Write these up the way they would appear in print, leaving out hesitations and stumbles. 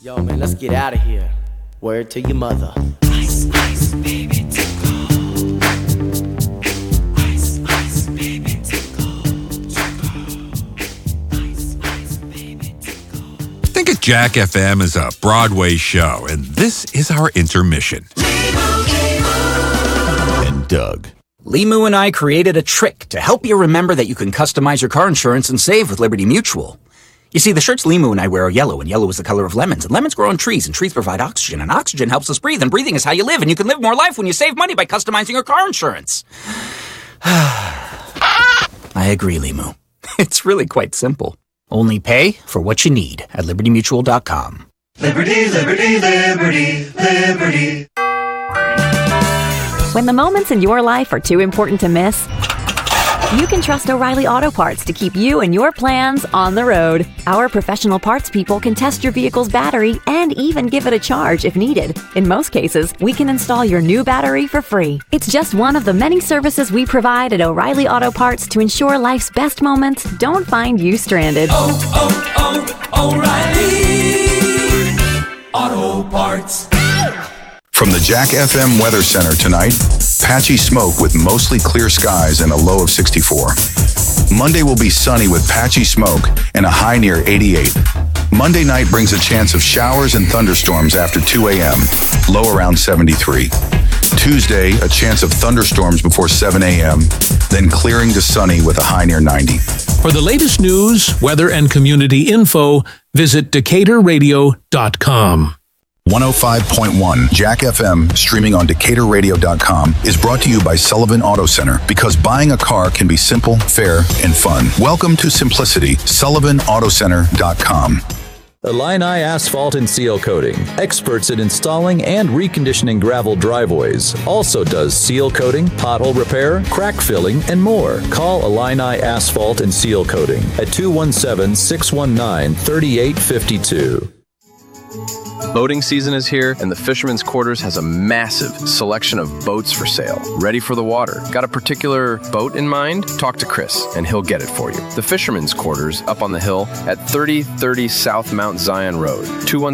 Yo, man, let's get out of here. Word to your mother. Ice, ice, baby, tickle. Ice, ice, baby, tickle. Ice, ice, baby, tickle. Think of Jack FM as a Broadway show, and this is our intermission. And Doug. Limu and I created a trick to help you remember that you can customize your car insurance and save with Liberty Mutual. You see, the shirts Limu and I wear are yellow, and yellow is the color of lemons, and lemons grow on trees, and trees provide oxygen, and oxygen helps us breathe, and breathing is how you live, and you can live more life when you save money by customizing your car insurance. I agree, Limu. It's really quite simple. Only pay for what you need at LibertyMutual.com. Liberty, liberty, liberty, liberty. When the moments in your life are too important to miss, you can trust O'Reilly Auto Parts to keep you and your plans on the road. Our professional parts people can test your vehicle's battery and even give it a charge if needed. In most cases, we can install your new battery for free. It's just one of the many services we provide at O'Reilly Auto Parts to ensure life's best moments don't find you stranded. O'Reilly Auto Parts. From the Jack FM Weather Center tonight, patchy smoke with mostly clear skies and a low of 64. Monday will be sunny with patchy smoke and a high near 88. Monday night brings a chance of showers and thunderstorms after 2 a.m., low around 73. Tuesday, a chance of thunderstorms before 7 a.m., then clearing to sunny with a high near 90. For the latest news, weather, and community info, visit DecaturRadio.com. 105.1 Jack FM, streaming on DecaturRadio.com, is brought to you by Sullivan Auto Center, because buying a car can be simple, fair, and fun. Welcome to simplicity. SullivanAutoCenter.com. Illini Asphalt and Seal Coating, experts in installing and reconditioning gravel driveways. Also does seal coating, pothole repair, crack filling, and more. Call Illini Asphalt and Seal Coating at 217-619-3852. Boating season is here, and the Fisherman's Quarters has a massive selection of boats for sale, ready for the water. Got a particular boat in mind? Talk to Chris, and he'll get it for you. The Fisherman's Quarters up on the hill at 3030 South Mount Zion Road,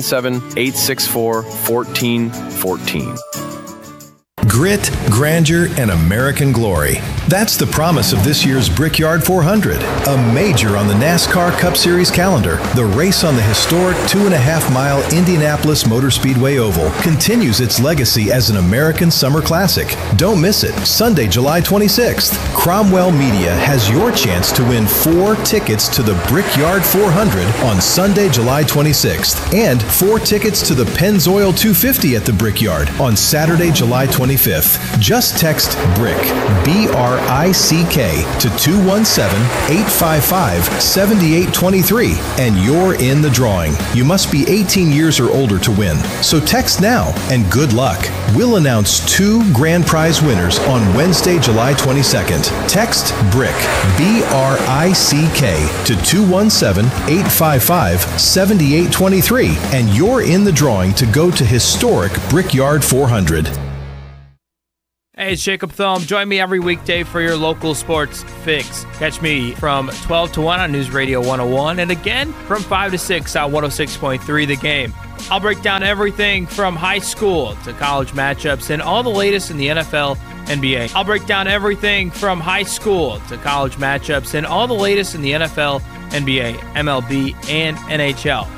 217-864-1414. Grit, grandeur, and American glory. That's the promise of this year's Brickyard 400, a major on the NASCAR Cup Series calendar. The race on the historic 2.5-mile Indianapolis Motor Speedway Oval continues its legacy as an American summer classic. Don't miss it. Sunday, July 26th. Cromwell Media has your chance to win 4 tickets to the Brickyard 400 on Sunday, July 26th, and 4 tickets to the Pennzoil 250 at the Brickyard on Saturday, July 25th. Just text BRICK, B-R-I-C-K, to 217-855-7823, and you're in the drawing. You must be 18 years or older to win. So text now, and good luck. We'll announce 2 grand prize winners on Wednesday, July 22nd. Text BRICK, B-R-I-C-K, to 217-855-7823, and you're in the drawing to go to historic Brickyard 400. Hey, it's Jacob Thome. Join me every weekday for your local sports fix. Catch me from 12 to 1 on News Radio 101 and again from 5 to 6 on 106.3 The Game. I'll break down everything from high school to college matchups and all the latest in the NFL, NBA. I'll break down everything from high school to college matchups and all the latest in the NFL, NBA, MLB, and NHL.